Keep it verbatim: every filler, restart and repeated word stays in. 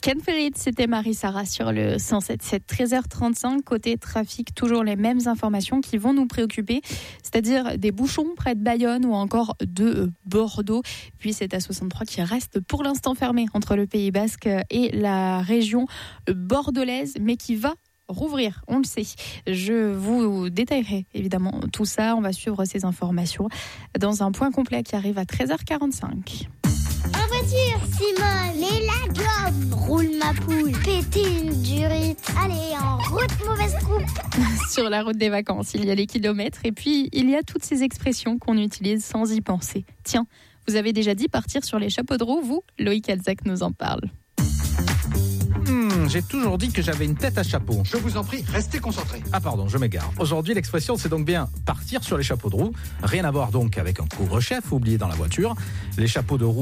Ken Ferrit, c'était Marie-Sara sur le cent sept sept, treize heures trente-cinq. Côté trafic, toujours les mêmes informations qui vont nous préoccuper, c'est-à-dire des bouchons près de Bayonne ou encore de Bordeaux. Puis c'est A soixante-trois qui reste pour l'instant fermé entre le Pays Basque et la région bordelaise, mais qui va rouvrir, on le sait. Je vous détaillerai évidemment tout ça. On va suivre ces informations dans un point complet qui arrive à treize heures quarante-cinq. En voiture, Simone, les lagommes, roule ma poule, péter une durite. Allez, en route, mauvaise coupe. Sur la route des vacances, il y a les kilomètres et puis il y a toutes ces expressions qu'on utilise sans y penser. Tiens, vous avez déjà dit partir sur les chapeaux de roue, vous ? Loïc Alzac nous en parle. Hmm, j'ai toujours dit que j'avais une tête à chapeau. Je vous en prie, restez concentrés. Ah pardon, je m'égare. Aujourd'hui, l'expression, c'est donc bien partir sur les chapeaux de roue. Rien à voir donc avec un couvre-chef oublié dans la voiture. Les chapeaux de roue